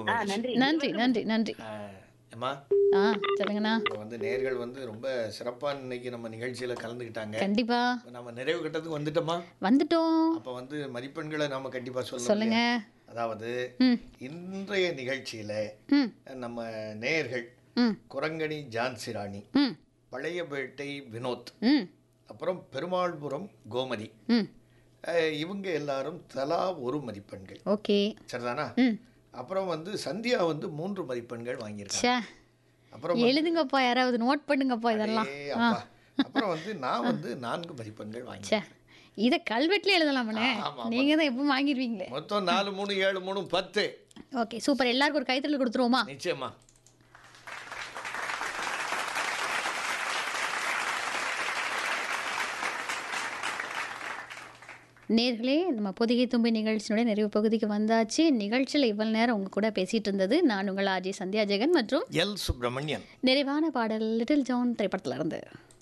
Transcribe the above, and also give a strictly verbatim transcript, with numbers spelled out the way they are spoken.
மிக்க ஆ மகிழ்ச்சி. நன்றி. நன்றி நன்றி நன்றி. ஆ, அம்மா ஆ சொல்லுங்கண்ணா. இப்போ வந்து நேர்கள் வந்து ரொம்ப சிறப்பா இன்னைக்கு நம்ம நிகழ்ச்சியில கலந்துக்கிட்டாங்க. கண்டிப்பா இப்ப நம்ம நிறைவு கட்டத்துக்கு வந்துட்டோமா? வந்துட்டோம். அப்ப வந்து மதிப்பெண்களை நாம கண்டிப்பா சொல்லணும் சொல்லுங்க. இல்லையா? அதாவது ம் இன்றைய நிகழ்ச்சியில ம் நம்ம நேயர்கள் ம் குரங்கணி ஜான்சி ராணி, ம் பழையபேட்டை வினோத், ம் அப்புறம் பெருமாள்புரம் கோமதி, ம் அஹ், இவங்க எல்லாரும் தலா ஒரு மதிப்பெண்கள். ஓகே. சரிதானா? ம் அப்புறம் வந்து சந்தியா வந்து மூன்று மதிப்பெண்கள் வாங்கியிருக்காங்க. ச்சே, அப்புறம் எழுதுங்கப்பா, யாராவது நோட் பண்ணுங்கப்பா இதெல்லாம். அடே ஆ அப்பா. அப்புறம் வந்து நான் வந்து நான்கு மதிப்பெண்கள் ச்சே, வாங்கியிருக்கேன். இதை கல்வெட்டில் எழுதலாமண்ணே. ஆமா, ஆமா. நீங்கள் தான் எப்பவும் வாங்கிடுவீங்களே. மொத்தம் நாலு மூணு ஏழு மூணு பத்து. Okay, super. எல்லாருக்கும் ஒரு கைத்தறல் கொடுத்துருவோமா? நிச்சயமா. நேர்களே, நம்ம பொதிகை தும்பி நிகழ்ச்சியினுடைய நிறைவு பகுதிக்கு வந்தாச்சு. நிகழ்ச்சியில் இவ்வளவு நேரம் உங்க கூட பேசிட்டு இருந்தது நான் உங்கள் ஆர்ஜே சந்தியா ஜெகன் மற்றும் எல் சுப்பிரமணியன். நிறைவான பாடல் லிட்டில் ஜான் திரைப்படத்துல இருந்து.